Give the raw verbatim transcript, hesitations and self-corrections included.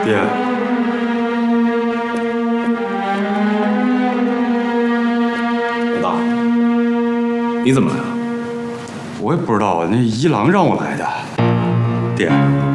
爹， 老大，你怎么来了？ 我也不知道啊，那一郎让我来的。爹。